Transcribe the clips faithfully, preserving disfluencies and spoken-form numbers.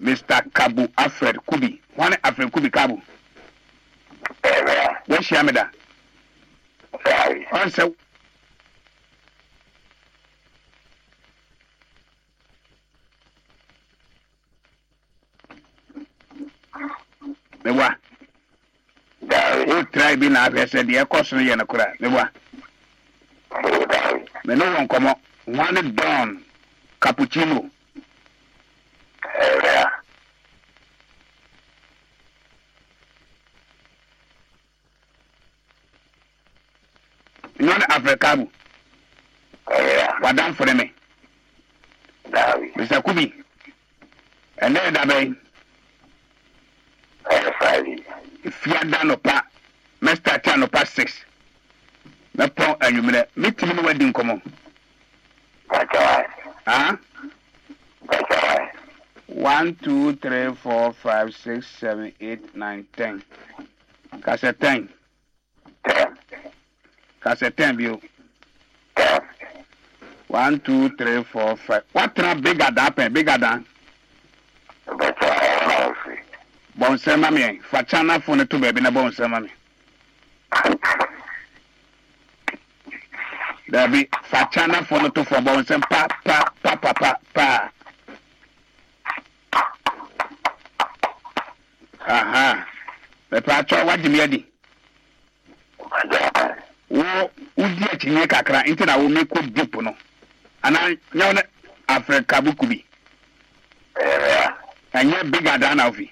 Mister Kabu Alfred Kubi. One Alfred Kubi Kabu. Where's Yamada? Answer. Mewa. O tribe na abese de ekoso ye na kura. Mewa. Me no won komo. One Don Cappuccino. Non Africabu. Wadam for me. Mister Kubi. And then that way. If you are done up, Mister Tano past six. Me pon and you meet me wedding come on. Huh? One, two, three, four, five, six, seven, eight, nine, ten. Cassette ten. Cassette ten view. One, two, three, four, five. What try bigger than bigger than? Bonse mami, fachana phone to baby na bonse mami. Dabi fachana phone to for bonse pa pa pa pa pa pa. Aha. Me pa cho wa jimi adi. Wo udi a chinye kakra nti na wo me ko deep no. Ana nyawo na Africa bukubi. Eh. Anya bigger than ofi.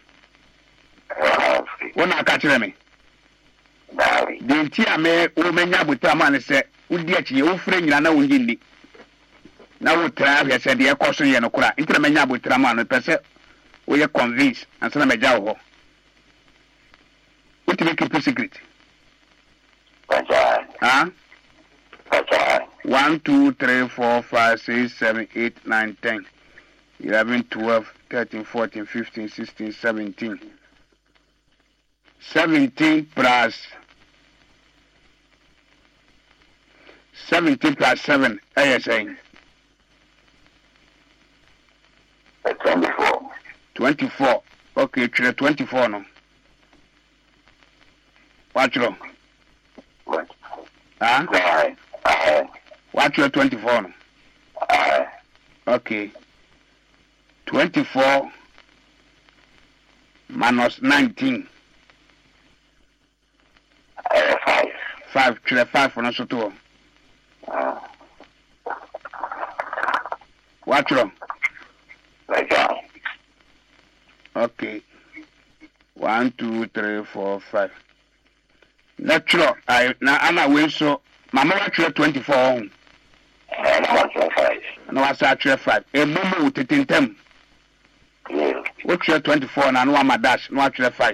Wona ka kire me dawi de nti ame wo menya buta ma ne se udi achi wo fre nyina na wo ngindi na wo tra ya se de ekoso ye no kura nti na menya buta ma no pese wo ye convince ansa na meja wo what to make a secret huh one two three four five six seven eight nine ten eleven twelve thirteen fourteen fifteen sixteen seventeen Seventeen plus seventeen plus seven. A S A. Twenty-four. Twenty-four. Okay, try twenty-four no. Watch it. What? Huh? Aye. Aye. Watch your twenty-four no. Aye. Okay. Twenty-four minus nineteen. Uh, five. Five, try five for no so two. Uh, Watch it. okay. Okay. One, two, three, four, five. Natural. I now I'm away so Mama watch your twenty-four. And what's your five? And what's actually five? A boom with it in ten. Yeah. What's your twenty-four and I know I'm a dash, no actually five.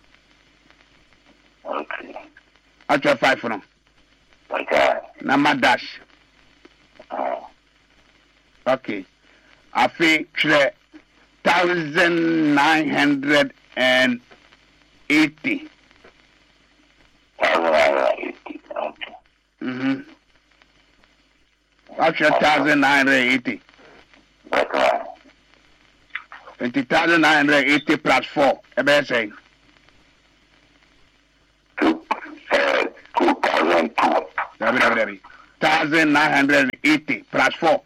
Okay. Actually five for no. Okay. Number dash. Uh, Okay. I think thousand nine hundred and eighty. eighty. Okay. Mm-hmm. Actually thousand nine hundred eighty. Okay. Twenty thousand nine hundred eighty plus four. Ebe say. Two. Uh, two thousand two. Dabi dabi dabi. Thousand nine hundred eighty plus four.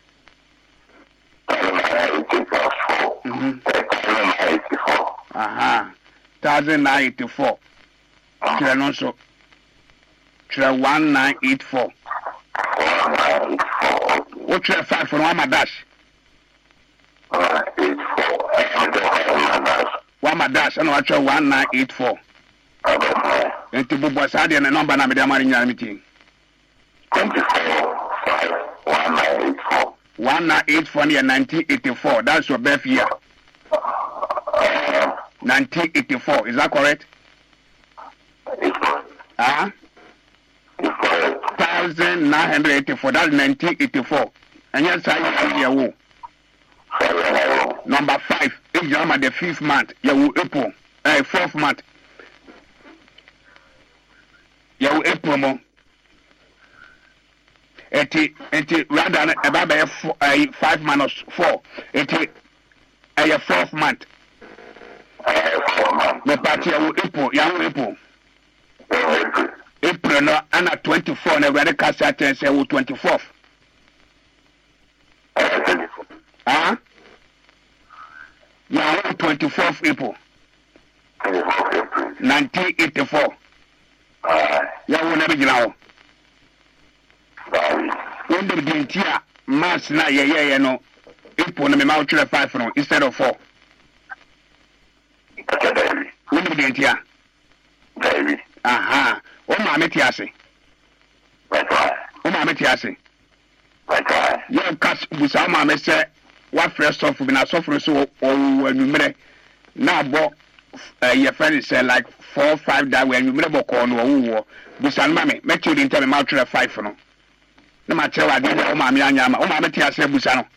eighty plus four. Mm-hmm. eighty-four. Uh-huh. Thousand nine eighty four. Try no so. Try one nine eight four. One nine eight four. What try five for one dash? One eight four. And the One dash and watch one nine eight four. Okay. And to Bubu Sadi and the number na me the money in meeting. Twenty-four. Five. One nine eight four. One nine eight four near nineteen eighty four. That's your birth year. Uh, Nineteen eighty four. Is that correct? it's good. Uh-huh. It's correct. Thousand nine hundred eighty four. That's nineteen eighty four. And yes, I hear you. Seven. Number five. If you are the fifth month, you will April. Uh, fourth month. You will April more. Eti eti rather about uh, five minus four. Eti a fourth month. four months. The party ya April, young April. April no, and at twenty-four, and I cast at and say twenty-fourth. Ah? Yeah, twenty-fourth April. nineteen eighty-four. Yeah, we never get out. When the Gentia Mass na yeah, yeah, yeah, no. April, no, me mouth to five no, instead of four. When the Gentia. Aha. O ma metiase. O ma metiase. Yo kas busa ma me se wa fresh off bi na so fresh so o anumere na bo your friend say like four five that way anumere bo ko no wo busa ma me me chudi ntame ma three five no na ma chere wa de o ma me anya ma o ma metiase busa no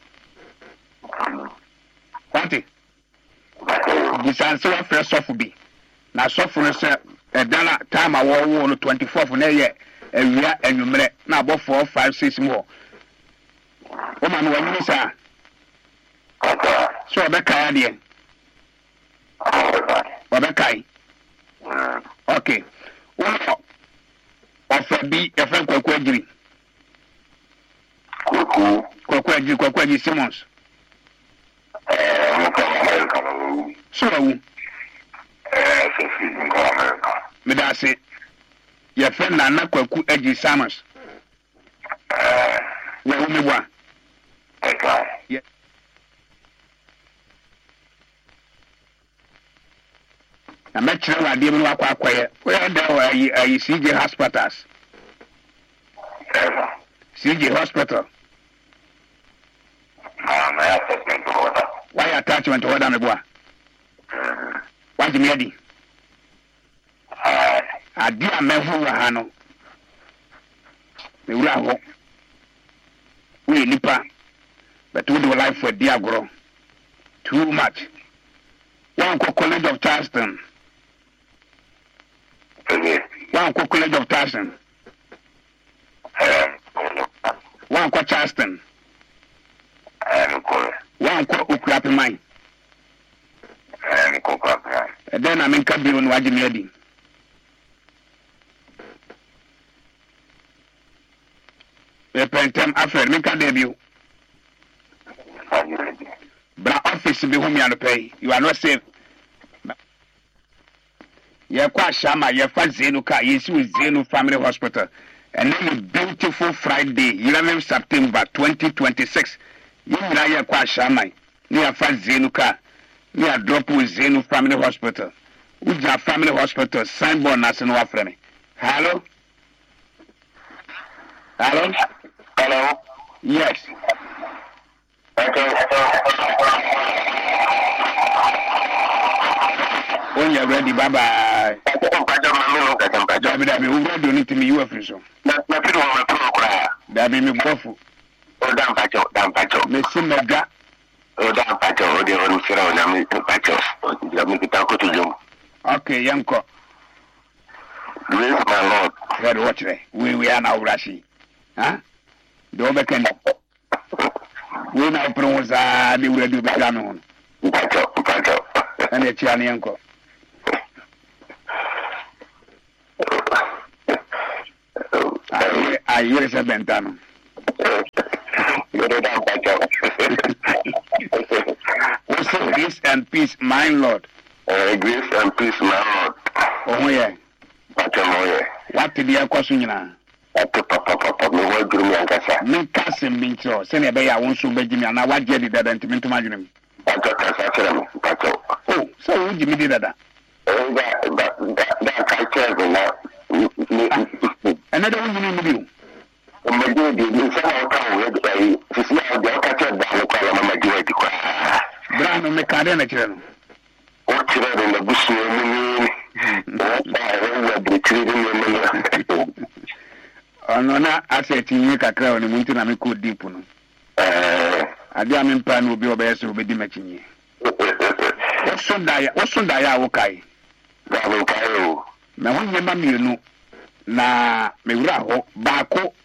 kwante busa so wa fresh off bi na so fresh say edana time awo wo no twenty-fourth na ye awia anumere na bo four five six mo o ma no wa ni sa so obekai ade obekai okay one of bi e friend kwaku agiri kwaku kwaku agiri kwaku agiri Simmons so wu eh so fi ngo America me da se your friend na na kwaku agiri Simmons eh we wu me wa okay yeah. Na mettre wa de mu akwa akwaye we da wa yi C J hospitals ever C J hospital ah my assessment order why attachment order me boa why me adi ah adi a me hu wa ha no me wura ho we nipa but we do life for dia agro too much one ko college of Charleston okay one ko college of Charleston eh one ko Charleston eh ko one ko Ukrapi mine eh ko ko and then I mean can be on waji me adi e pentem afred me ka debut bra office be home ya pay you are not safe ye kwa shama ye fa zenu ka ye si zenu family hospital and then a beautiful Friday eleventh September twenty twenty-six you na ye kwa shama ni ya fa zenu ka ni a drop with zenu family hospital uja family hospital signboard na se no afre me hello hello hello yes okay when you're ready bye bye Dabi dabi ugro do ni timi you free so na na fi wa pro kra dabi mi bofu o dan pacho dan pacho me simega o dan pacho o de o sira o na mi pacho ya mi kita ko to jom okay yanko grace my lord very watch there we we are now rashi huh do be ken we na pro za de we do be gano pacho pacho ene chi ani yanko Aye, aye, se bentano. Also, grace and peace, my Lord. Uh, grace and peace, my Lord. Oh, yeah. Pacho, oh, yeah. What did you call Sunina? Papa, papa, papa, me wa guru mi ankasa. Me kasim bincho, sene be ya wonsu be jimi na wa je di dada ntimi ntuma dwunem. Pacho, kasa kira me, pacho. Oh, so wo jimi di dada. Eh, da da da ka kira na. Ene de wo jimi mi bi. O me di di ni sa o ka wo de ai, sisi ya de ka kira da lo kwa mama di di kwa. Bra no me ka de na kira no. O kira de na busu mu ni. O ba o wa de kira de mu ni. Ono na asset yi kakra oni muntu na me ko deep no. Eh, ade am mpa na obi obeyeso obedi machinye. Oso da ya, oso da ya wo kai. da lo ka o. Na wonye ma mienu na me wura ho baako